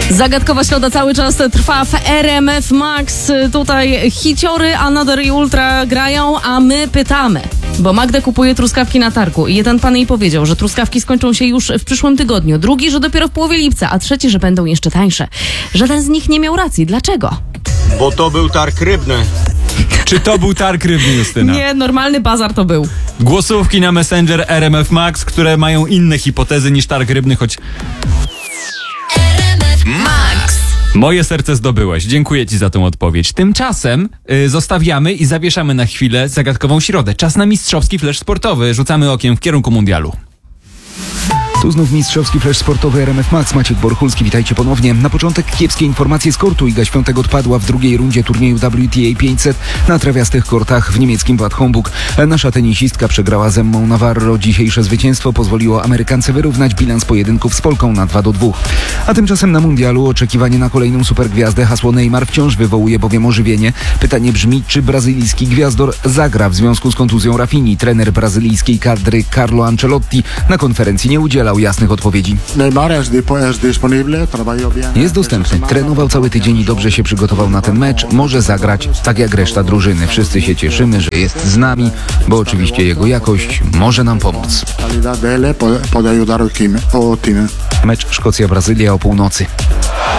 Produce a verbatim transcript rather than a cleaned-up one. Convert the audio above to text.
Zagadkowa środa cały czas trwa w R M F Max. Tutaj hiciory, Another i Ultra grają, a my pytamy. Bo Magda kupuje truskawki na targu i jeden pan jej powiedział, że truskawki skończą się już w przyszłym tygodniu. Drugi, że dopiero w połowie lipca, a trzeci, że będą jeszcze tańsze. Żaden z nich nie miał racji. Dlaczego? Bo to był targ rybny. Czy to był targ rybny, Justyna? Nie, normalny bazar to był. Głosówki na Messenger R M F Max, które mają inne hipotezy niż targ rybny, choć... Max. Moje serce zdobyłeś. Dziękuję ci za tę odpowiedź. Tymczasem y, zostawiamy i zawieszamy na chwilę zagadkową środę. Czas na mistrzowski flash sportowy. Rzucamy okiem w kierunku mundialu. Tu znów mistrzowski flash sportowy R M F Max. Maciek Borchulski, witajcie ponownie. Na początek kiepskie informacje z kortu. Iga Świątek odpadła w drugiej rundzie turnieju W T A pięćset na trawiastych kortach w niemieckim Bad Homburg. Nasza tenisistka przegrała z Emmą Navarro. Dzisiejsze zwycięstwo pozwoliło Amerykance wyrównać bilans pojedynków z Polką na dwa do dwóch. A tymczasem na mundialu oczekiwanie na kolejną supergwiazdę. Hasło Neymar wciąż wywołuje bowiem ożywienie. Pytanie brzmi, czy brazylijski gwiazdor zagra w związku z kontuzją Rafini. Trener brazylijskiej kadry Carlo Ancelotti na konferencji nie udzielał jasnych odpowiedzi. Jest dostępny. Trenował cały tydzień i dobrze się przygotował na ten mecz. Może zagrać tak jak reszta drużyny. Wszyscy się cieszymy, że jest z nami, bo oczywiście jego jakość może nam pomóc. Mecz Szkocja-Brazylia o północy.